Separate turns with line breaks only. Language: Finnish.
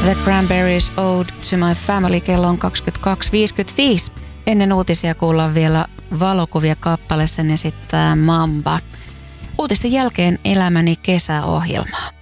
The Cranberries Ode to My Family, kello on 22.55. Ennen uutisia kuullaan vielä valokuvia kappale, sen esittää Mamba. Uutisten jälkeen elämäni kesäohjelmaa.